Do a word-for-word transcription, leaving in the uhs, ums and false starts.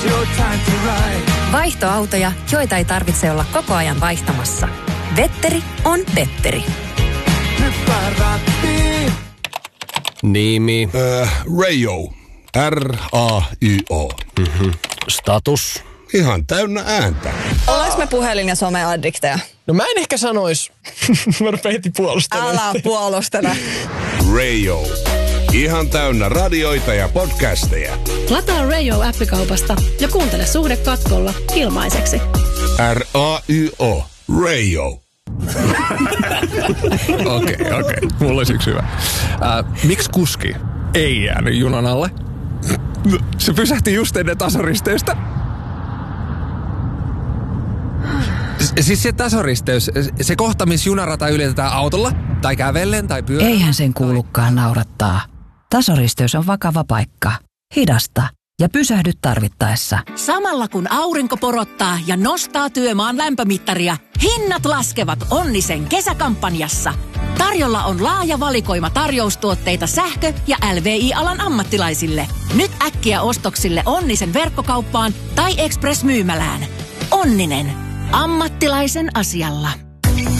your time to ride. Vaihtoautoja, joita ei tarvitse olla koko ajan vaihtamassa. Vetteri on Petteri. Hyppää rattiin. Nimi. Öö, Rayo. R A Y O. Mm-hmm. Status. Ihan täynnä ääntä. Ollaanko me puhelin- ja someaddikteja? No mä en ehkä sanois. Mä rupean heti puolustelemaan. Älä puolustele. Rayo. Ihan täynnä radioita ja podcasteja. Lataa Rayo-appikaupasta ja kuuntele Suhde katkolla ilmaiseksi. R A Y O. Rayo. Okei, okei. Okay, okay. Mulla olisi yksi hyvä. Äh, miksi kuski ei jäänyt junan alle? Se pysähti just ennen tasoristeystä. Siis se tasoristeys, se kohta, missä junarata ylitetään autolla, tai kävellen, tai pyörällä. Eihän sen kuulukaan naurattaa. Tasoristeys on vakava paikka. Hidasta ja pysähdy tarvittaessa. Samalla kun aurinko porottaa ja nostaa työmaan lämpömittaria, hinnat laskevat Onnisen kesäkampanjassa. Tarjolla on laaja valikoima tarjoustuotteita sähkö- ja L V I-alan ammattilaisille. Nyt äkkiä ostoksille Onnisen verkkokauppaan tai Express-myymälään. Onninen. Ammattilaisen asialla.